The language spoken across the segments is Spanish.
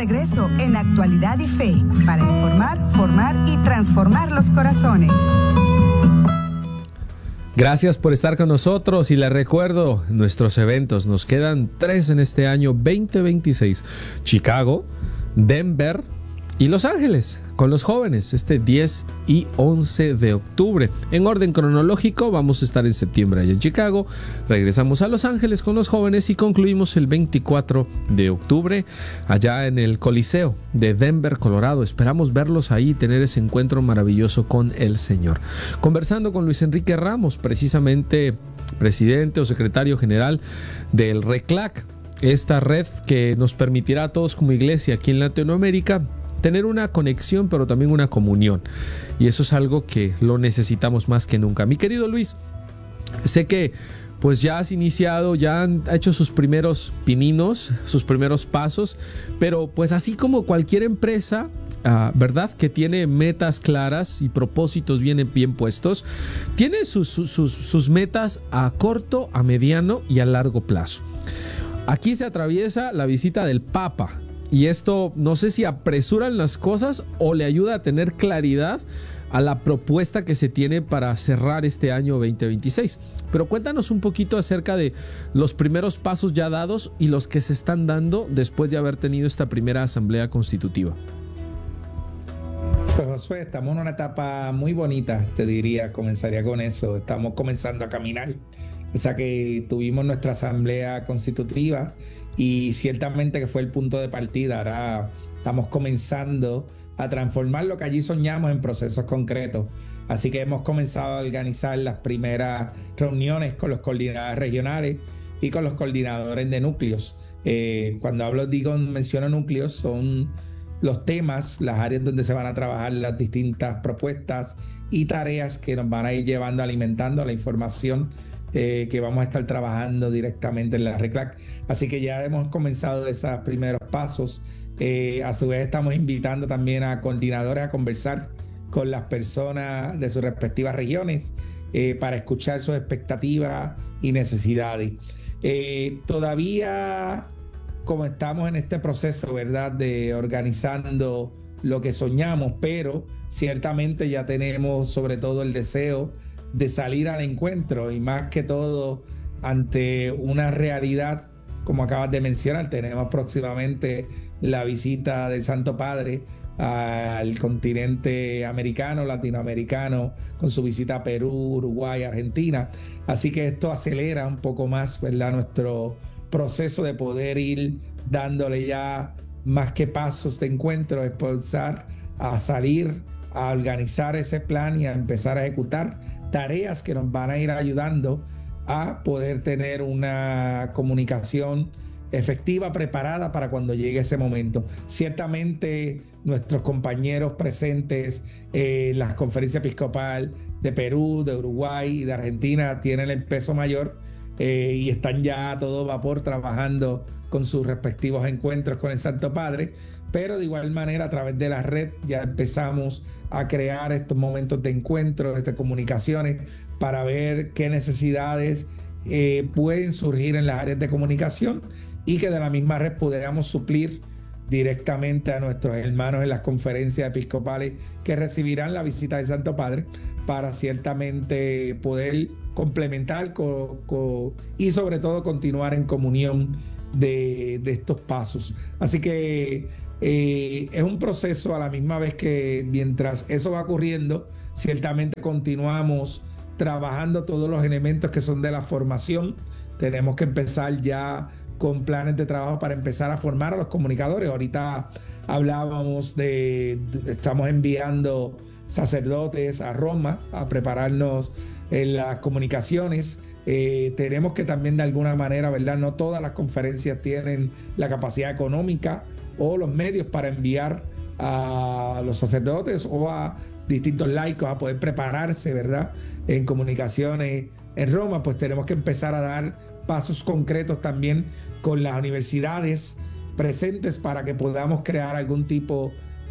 regreso en Actualidad y Fe para informar, formar y transformar los corazones. Gracias por estar con nosotros y les recuerdo nuestros eventos. Nos quedan 3 en este año 2026. Chicago, Denver y Los Ángeles con los jóvenes este 10 y 11 de octubre. En orden cronológico vamos a estar en septiembre allá en Chicago, regresamos a Los Ángeles con los jóvenes y concluimos el 24 de octubre allá en el Coliseo de Denver, Colorado. Esperamos verlos ahí y tener ese encuentro maravilloso con el Señor. Conversando con Luis Enrique Ramos, precisamente presidente o secretario general del RECLAC, esta red que nos permitirá a todos como iglesia aquí en Latinoamérica tener una conexión, pero también una comunión. Y eso es algo que lo necesitamos más que nunca. Mi querido Luis, sé que pues ya has iniciado, ya han hecho sus primeros pininos, sus primeros pasos, pero pues así como cualquier empresa, ¿verdad? Que tiene metas claras y propósitos bien puestos, tiene sus metas a corto, a mediano y a largo plazo. Aquí se atraviesa la visita del Papa. Y esto no sé si apresuran las cosas o le ayuda a tener claridad a la propuesta que se tiene para cerrar este año 2026. Pero cuéntanos un poquito acerca de los primeros pasos ya dados y los que se están dando después de haber tenido esta primera asamblea constitutiva. Pues Josué, estamos en una etapa muy bonita, te diría, comenzaría con eso. Estamos comenzando a caminar. O sea que tuvimos nuestra asamblea constitutiva y ciertamente que fue el punto de partida. Ahora estamos comenzando a transformar lo que allí soñamos en procesos concretos. Así que hemos comenzado a organizar las primeras reuniones con los coordinadores regionales y con los coordinadores de núcleos. Cuando menciono núcleos, son los temas, las áreas donde se van a trabajar las distintas propuestas y tareas que nos van a ir llevando, alimentando la información que vamos a estar trabajando directamente en la RECLAC. Así que ya hemos comenzado esos primeros pasos. A su vez estamos invitando también a coordinadores a conversar con las personas de sus respectivas regiones para escuchar sus expectativas y necesidades. Todavía, como estamos en este proceso, ¿verdad?, de organizando lo que soñamos, pero ciertamente ya tenemos sobre todo el deseo de salir al encuentro y más que todo ante una realidad, como acabas de mencionar. Tenemos próximamente la visita del Santo Padre al continente americano, latinoamericano, con su visita a Perú, Uruguay, Argentina. Así que esto acelera un poco más, ¿verdad?, nuestro proceso de poder ir dándole ya más que pasos de encuentro, es empezar a salir, a organizar ese plan y a empezar a ejecutar tareas que nos van a ir ayudando a poder tener una comunicación efectiva, preparada para cuando llegue ese momento. Ciertamente nuestros compañeros presentes en las conferencias episcopal de Perú, de Uruguay y de Argentina tienen el peso mayor y están ya a todo vapor trabajando con sus respectivos encuentros con el Santo Padre, pero de igual manera a través de la red ya empezamos a crear estos momentos de encuentro, estas comunicaciones, para ver qué necesidades pueden surgir en las áreas de comunicación y que de la misma red podamos suplir directamente a nuestros hermanos en las conferencias episcopales que recibirán la visita del Santo Padre, para ciertamente poder complementar y sobre todo continuar en comunión de estos pasos. Así que es un proceso a la misma vez que mientras eso va ocurriendo, ciertamente continuamos trabajando todos los elementos que son de la formación. Tenemos que empezar ya con planes de trabajo para empezar a formar a los comunicadores. Ahorita hablábamos estamos enviando sacerdotes a Roma a prepararnos en las comunicaciones. Tenemos que también de alguna manera, ¿verdad?, no todas las conferencias tienen la capacidad económica o los medios para enviar a los sacerdotes o a distintos laicos a poder prepararse, ¿verdad?, en comunicaciones en Roma. Pues tenemos que empezar a dar pasos concretos también con las universidades presentes para que podamos crear algún tipo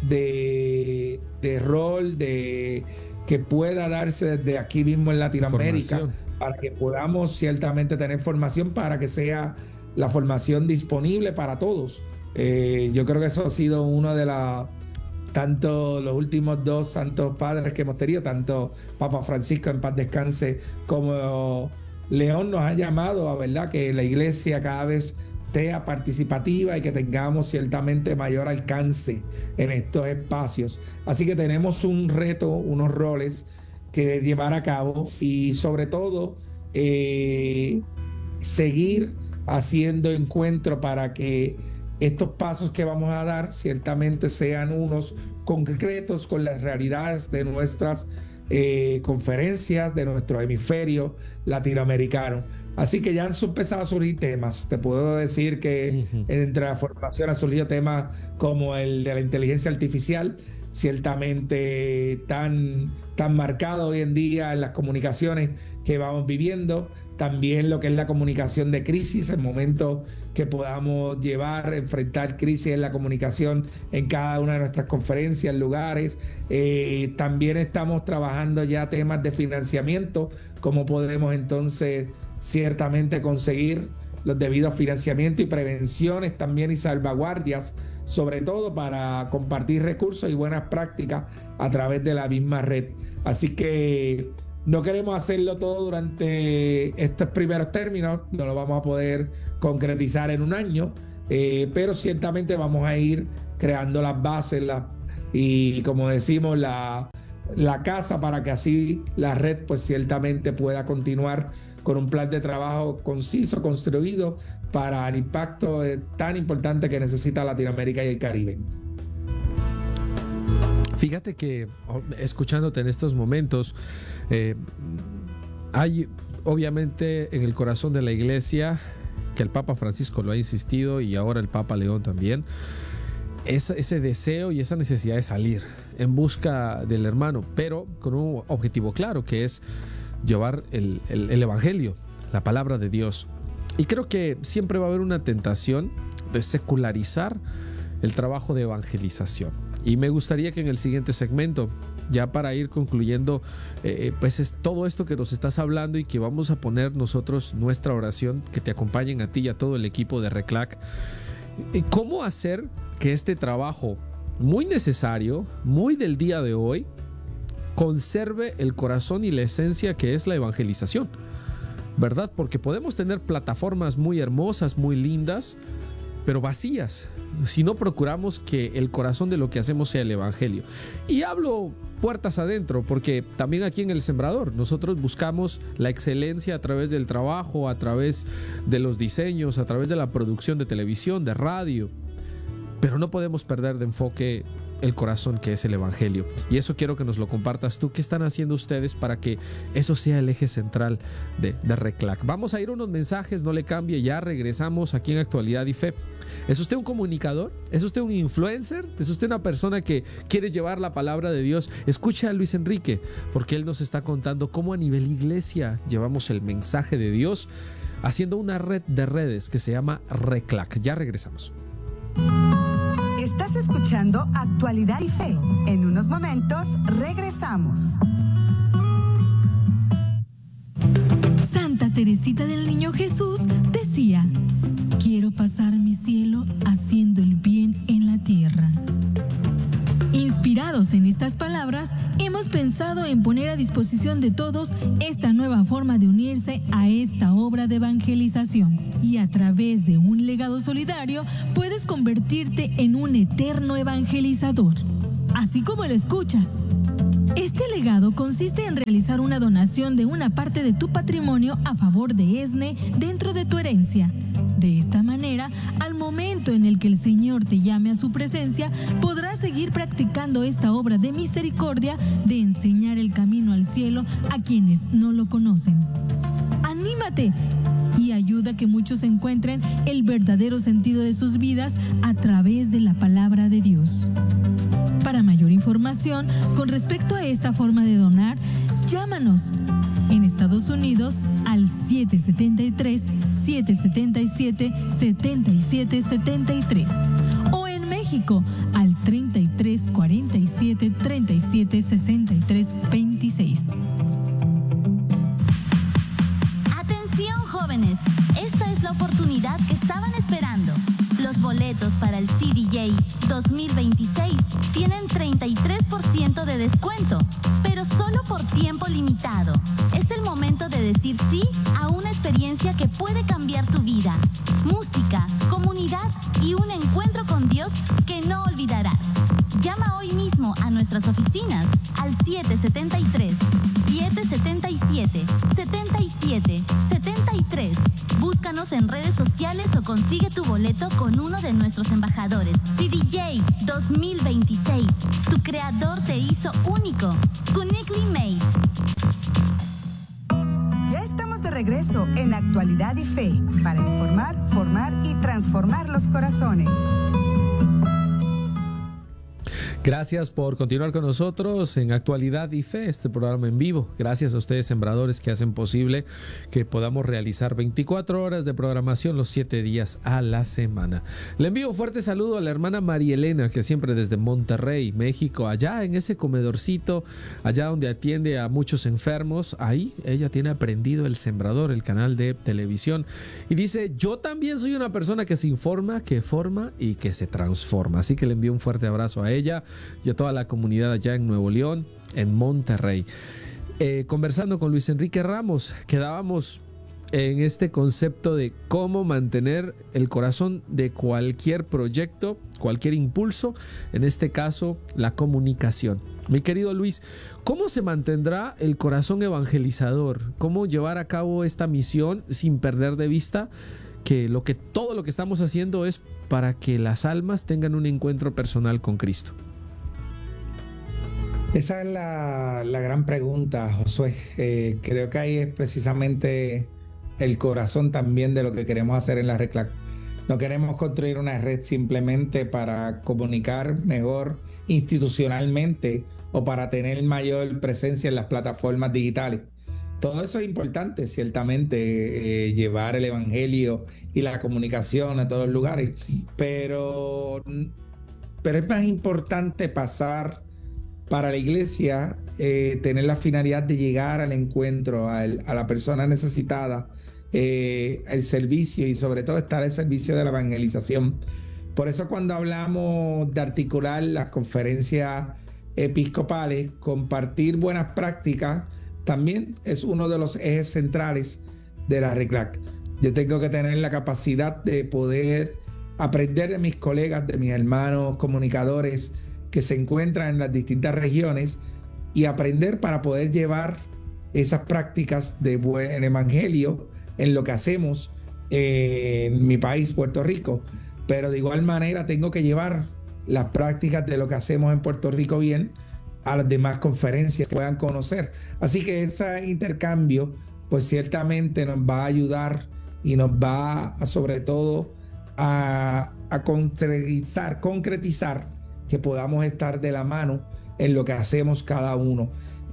de rol que pueda darse desde aquí mismo en Latinoamérica, para que podamos ciertamente tener formación, para que sea la formación disponible para todos, Yo creo que eso ha sido uno de tanto los últimos dos santos padres que hemos tenido, tanto Papa Francisco en paz descanse, como León, nos ha llamado a, ¿verdad?, que la iglesia cada vez sea participativa y que tengamos ciertamente mayor alcance en estos espacios. Así que tenemos un reto, unos roles que llevar a cabo y sobre todo seguir haciendo encuentro para que estos pasos que vamos a dar ciertamente sean unos concretos con las realidades de nuestras conferencias, de nuestro hemisferio latinoamericano. Así que ya han empezado a surgir temas. Te puedo decir que entre la formación han surgido temas como el de la inteligencia artificial, ciertamente tan marcado hoy en día en las comunicaciones que vamos viviendo. También lo que es la comunicación de crisis, el momento que podamos enfrentar crisis en la comunicación en cada una de nuestras conferencias, lugares. También estamos trabajando ya temas de financiamiento, cómo podemos entonces ciertamente conseguir los debidos financiamientos y prevenciones también y salvaguardias, sobre todo para compartir recursos y buenas prácticas a través de la misma red. Así que no queremos hacerlo todo durante estos primeros términos, no lo vamos a poder concretizar en un año, pero ciertamente vamos a ir creando las bases y, como decimos, la casa para que así la red pues ciertamente pueda continuar con un plan de trabajo conciso, construido para el impacto tan importante que necesita Latinoamérica y el Caribe. Fíjate que, escuchándote en estos momentos, hay obviamente en el corazón de la iglesia, que el Papa Francisco lo ha insistido y ahora el Papa León también, ese deseo y esa necesidad de salir en busca del hermano, pero con un objetivo claro, que es llevar el evangelio, la palabra de Dios. Y creo que siempre va a haber una tentación de secularizar el trabajo de evangelización. Y me gustaría que en el siguiente segmento, ya para ir concluyendo, pues es todo esto que nos estás hablando y que vamos a poner nosotros nuestra oración, que te acompañen a ti y a todo el equipo de RECLAC. ¿Cómo hacer que este trabajo muy necesario, muy del día de hoy, conserve el corazón y la esencia que es la evangelización? ¿Verdad? Porque podemos tener plataformas muy hermosas, muy lindas, pero vacías, si no procuramos que el corazón de lo que hacemos sea el evangelio. Y hablo puertas adentro, porque también aquí en El Sembrador nosotros buscamos la excelencia a través del trabajo, a través de los diseños, a través de la producción de televisión, de radio, pero no podemos perder de enfoque el corazón, que es el evangelio. Y eso quiero que nos lo compartas tú. ¿Qué están haciendo ustedes para que eso sea el eje central de RECLAC? Vamos a ir a unos mensajes, no le cambie, ya regresamos aquí en Actualidad y Fe. ¿Es usted un comunicador? ¿Es usted un influencer? ¿Es usted una persona que quiere llevar la palabra de Dios? Escucha a Luis Enrique, porque él nos está contando cómo a nivel iglesia llevamos el mensaje de Dios haciendo una red de redes que se llama RECLAC. Ya regresamos. Estás escuchando Actualidad y Fe. En unos momentos regresamos. Santa Teresita del Niño Jesús decía: quiero pasar mi cielo haciendo el bien en la tierra. Inspirados en estas palabras, hemos pensado en poner a disposición de todos esta nueva forma de unirse a esta obra de evangelización. Y a través de un legado solidario, puedes convertirte en un eterno evangelizador. Así como lo escuchas. Este legado consiste en realizar una donación de una parte de tu patrimonio a favor de ESNE dentro de tu herencia. De esta manera, al momento en el que el Señor te llame a su presencia, podrás seguir practicando esta obra de misericordia de enseñar el camino al cielo a quienes no lo conocen. ¡Anímate! Y ayuda a que muchos encuentren el verdadero sentido de sus vidas a través de la palabra de Dios. Para mayor información con respecto a esta forma de donar, llámanos en Estados Unidos al 773-777-7773 o en México al 33-47-37-63-26. Atención, jóvenes, esta es la oportunidad que estaban esperando. Los boletos boletos para el CDJ 2026 tienen 33% de descuento, pero solo por tiempo limitado. Es el momento de decir sí a una experiencia que puede cambiar tu vida. Música, comunidad y un encuentro con Dios que no olvidarás. Llama hoy mismo a nuestras oficinas al 773-777-77-73. Búscanos en redes sociales o consigue tu boleto con uno de nuestros embajadores. CDJ 2026. Tu creador te hizo único. Uniquely made. Ya estamos de regreso en Actualidad y Fe para informar, formar y transformar los corazones. Gracias por continuar con nosotros en Actualidad y Fe, este programa en vivo. Gracias a ustedes, sembradores, que hacen posible que podamos realizar 24 horas de programación los 7 días a la semana. Le envío un fuerte saludo a la hermana María Elena, que siempre desde Monterrey, México, allá en ese comedorcito, allá donde atiende a muchos enfermos, ahí ella tiene aprendido El Sembrador, el canal de televisión, y dice: yo también soy una persona que se informa, que forma y que se transforma. Así que le envío un fuerte abrazo a ella y a toda la comunidad allá en Nuevo León, en Monterrey. Conversando con Luis Enrique Ramos, quedábamos en este concepto de cómo mantener el corazón de cualquier proyecto, cualquier impulso, en este caso la comunicación. Mi querido Luis, ¿cómo se mantendrá el corazón evangelizador? ¿Cómo llevar a cabo esta misión sin perder de vista que todo lo que estamos haciendo es para que las almas tengan un encuentro personal con Cristo? Esa es la gran pregunta, Josué. Creo que ahí es precisamente el corazón también de lo que queremos hacer en la RECLAC. No queremos construir una red simplemente para comunicar mejor institucionalmente o para tener mayor presencia en las plataformas digitales. Todo eso es importante, ciertamente, llevar el evangelio y la comunicación a todos los lugares, pero es más importante pasar para la iglesia, tener la finalidad de llegar al encuentro, a la persona necesitada, el servicio y sobre todo estar al servicio de la evangelización. Por eso cuando hablamos de articular las conferencias episcopales, compartir buenas prácticas, también es uno de los ejes centrales de la RECLAC. Yo tengo que tener la capacidad de poder aprender de mis colegas, de mis hermanos comunicadores que se encuentran en las distintas regiones y aprender para poder llevar esas prácticas de buen evangelio en lo que hacemos en mi país, Puerto Rico. Pero de igual manera tengo que llevar las prácticas de lo que hacemos en Puerto Rico bien a las demás conferencias que puedan conocer. Así que ese intercambio pues ciertamente nos va a ayudar y nos va sobre todo a concretizar que podamos estar de la mano en lo que hacemos cada uno.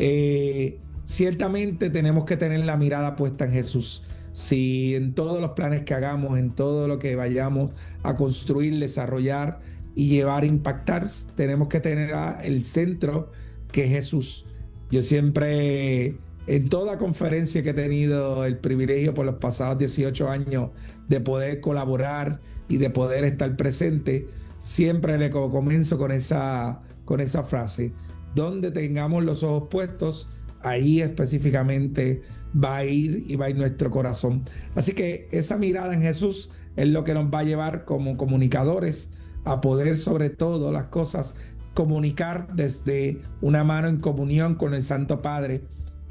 Ciertamente tenemos que tener la mirada puesta en Jesús. Si en todos los planes que hagamos, en todo lo que vayamos a construir, desarrollar y llevar a impactar, tenemos que tener el centro que es Jesús. Yo siempre, en toda conferencia que he tenido el privilegio por los pasados 18 años de poder colaborar y de poder estar presente, siempre le comienzo con esa frase: donde tengamos los ojos puestos, ahí específicamente va a ir nuestro corazón. Así que esa mirada en Jesús es lo que nos va a llevar como comunicadores a poder, sobre todo las cosas, comunicar desde una mano en comunión con el Santo Padre